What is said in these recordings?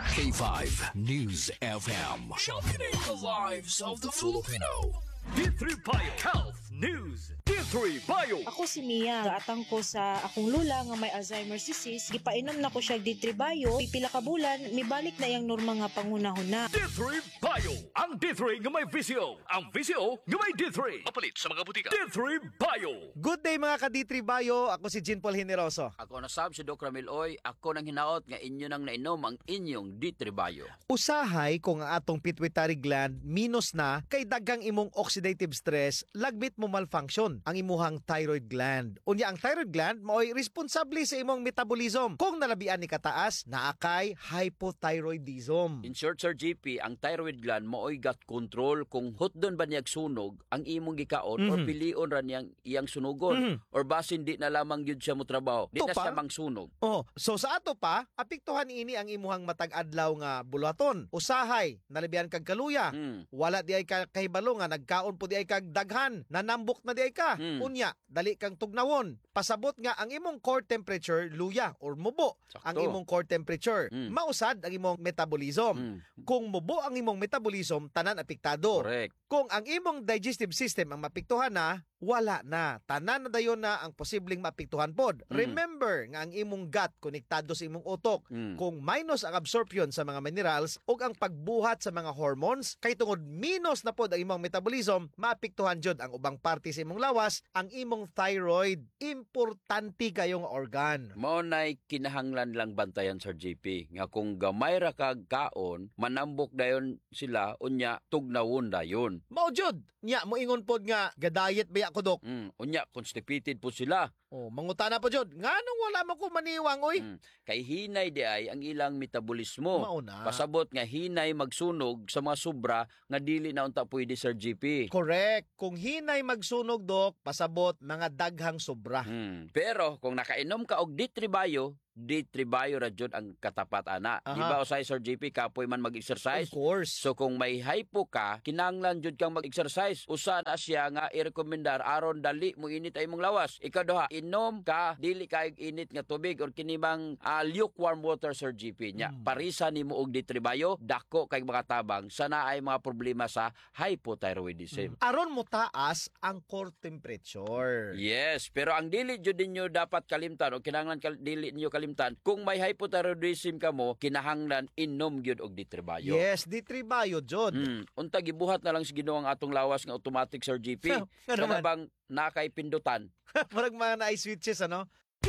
K5 News FM. Championing the lives of the Filipino. D3 Bio Health News. D3 Bio. Ako si Mia, gaatang ko sa akong lula nga may Alzheimer's disease. Gipainom na ko siya D3 Bio. Pipila ka bulan, mibalik na yang norma nga pangunahon. D3 Bio. Ang D3 nga may VCO. Ang VCO nga may D3. Mapalit sa mga butika. D3 Bio. Good day mga ka-D3 Bio, ako si Jean Paul Generoso. Ako na sab si Doc Ramil Oy, ako nang hinaot nga inyo nang nainom ang inyong D3 Bio. Usahay kung ang atong pituitary gland minus na kay daghang imong oxidative stress, lagbit mo malfunction ang imuhang thyroid gland. Unya ang thyroid gland mao'y responsable sa imong metabolism. Kung nalabian ni kataas, naakay hypothyroidism. In short, Sir GP, ang thyroid gland mo'y gut control kung hotdon ba niyag sunog ang imong gikaon or pilion ra niyang iyang sunugon or basin di na lamang yun siya mo trabaho. Di na siya mang sunog. Oh, so sa ato pa, apektuhan ini ang imuhang matag adlaw nga bulaton. Usahay, nalabian kag kaluya. Wala di ay kahibalo nga nagkaon po di ay kag daghan, nanambok na di ay ka. Unya, dali kang tugnawon. Pasabot nga ang imong core temperature luya or mubo. Sakto. Ang imong core temperature. Mausad ang imong metabolism. Kung mubo ang imong metabolism, tanan apektado. Correct. Kung ang imong digestive system ang mapiktuhan na, wala na. Tanan na dayon na ang posibleng mapiktuhan pod. Remember nga ang imong gut konektado sa imong utok. Kung minus ang absorption sa mga minerals ug ang pagbuhat sa mga hormones, kay tungod minus na pod ang imong metabolism, maapektuhan jud ang ubang parte sa imong lawas, ang imong thyroid. Importante kayong organ. Mao nay kinahanglan lang bantayan, Sir GP, nga kung gamay ra kag kaon, manambok dayon sila, unya tugnawon dayon. Mao jud. Nya moingon pod nga gadayet ba ako dok? Unya constipated po sila. Oh, mangutana po jud. Nganong wala man ko maniwang oy? Kay hinay di ay ang ilang metabolismo. Mauna. Pasabot nga hinay magsunog sa mga sobra nga dili na unta pwede, Sir GP. Correct. Kung hinay magsunog dok, pasabot mga daghang sobra. Pero kung nakainom ka og D3 Bio, D3 Bio ra jud ang katapat ana. Di ba usay, Sir GP, kapoy man mag-exercise? Of course. So kung may hypo ka, kinahanglan jud kang mag-exercise. Usa na siya nga i-rekomendar aron dali mo init ay mong lawas. Ikaw duha, inom ka dili ka init nga tubig or kinibang lukewarm water, Sir GP nya. Parisa nimo og D3 Bio, dako kay mga tabang sana ay mga problema sa hypothyroidism. Aron mo taas ang core temperature. Yes, pero ang dili jud ninyo dapat kalimtan o kinahanglan dili ninyo kalimtan kung may hypothyroidism ka mo, kinahanglan inom gyud og D3 Bio. Yes, D3 Bio jud. Unta gibuhat na lang sa Ginoo ang atong lawas nga automatic, Sir GP. Kana bang nakay pindutan? Parang mga na-switches ano?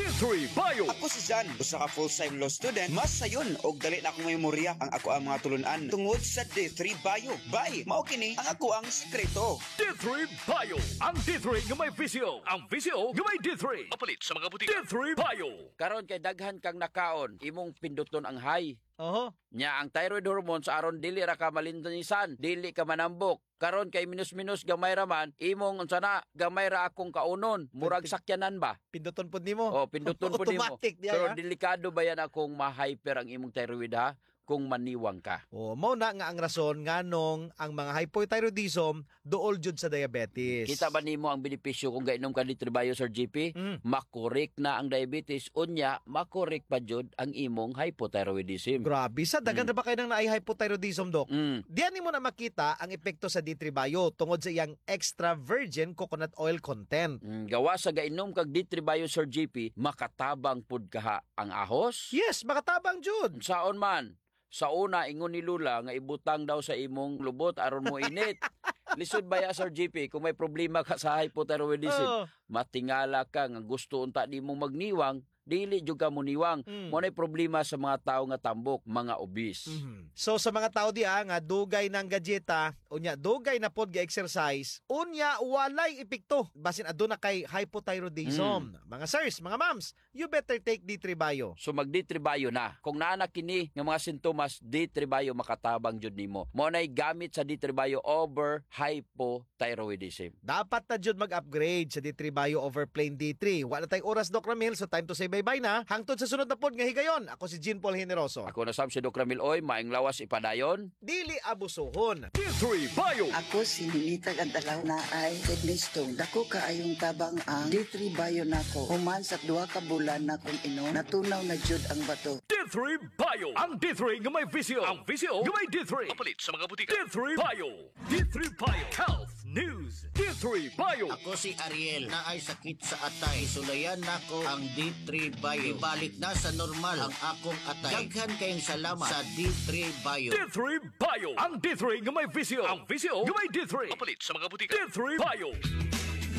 D3 Bio. Ako si Jan, usa ka full-time law student. Mas sayon og dali na akong memorya ang ako ang mga tulunan tungod sa D3 Bio. Bye, mao kini ang ako ang sekreto. D3 Bio. Ang D3 nga may VCO. Ang VCO nga may D3. Mapalit sa mga butika. D3 Bio. Karon kay daghan kang nakaon, imong pinduton ang high. Oho. Nya ang thyroid hormones aron dili ra ka malintanisan, dili ka manambok. Karon kay minus-minus gamay ra man, imong unsa na gamay ra akong kaunon, murag sakyanan ba? Pinduton pod nimo. Oh, pinduton po nimo. Automatic diya. Pero delikado ba yan akong ma-hyper ang imong thyroid ha? Kung maniwang ka. Oh, mao na nga ang rason nganong ang mga hypothyroidism duol jud sa diabetes. Kita ba nimo ang benepisyo kung gainom ka D3 Bio, Sir GP? Makorek na ang diabetes, unya makorek pa jud ang imong hypothyroidism. Grabe, sa dagan ra ba kay nang naay hypothyroidism dok? Diyan nimo na makita ang epekto sa D3 Bio tungod sa iyang extra virgin coconut oil content. Gawa sa gainom kag D3 Bio, Sir GP, makatabang pud kaha ang ahos. Yes, makatabang jud. Saon man? Sa una, ingon ni Lula nga ibutang daw sa imong lubot aron mo init. Lisod ba ya, Sir GP, kung may problema ka sa hypothyroidism, matingala ka nga gusto unta di mo magniwang, dili jud ka mo niwang. Mo nay problema sa mga tao nga tambok, mga obese. So sa mga tao diha nga dugay ng gadyeta, unya dugay na pod ga-exercise, unya walay epekto basin aduna kay hypothyroidism. Mga sirs, mga moms, you better take D3 Bio. So mag D3 Bio na. Kung naa kini nga mga sintomas, D3 Bio makatabang jud nimo. Mo nay gamit sa D3 Bio over hypothyroidism. Dapat na jud mag-upgrade sa D3 Bio over plain D3. Wala tay oras Doc Ramil, so time to save bye-bye na. Hangtod sa sunod na pod nga higayon. Ako si Jean Paul Generoso. Ako na Sam si Doc Ramil Oy, maing lawas ipadayon. Dili abusohon. D3 Bio. Ako si Ninita Gandalaw na ay kidney stone. Dako kaayong tabang ang D3 Bio nako. Human sa 2 ka bulan na kung inom, natunaw na jud ang bato. D3 Bio. Ang D3 nga may visyo. Ang visyo nga may D3. Mapalit sa mga butika. D3 Bio. D3 Bio. Health News. D3 Bio. Ako si Ariel na ay sakit sa atay. Sulayan nako ang D3 Bio. Ibalik na sa normal ang akong atay. Daghan kayong salamat sa D3 Bio. D3 Bio. Ang D3 nga may visyo. Ang visyo nga may D3. Mapalit sa mga butika. D3 Bio.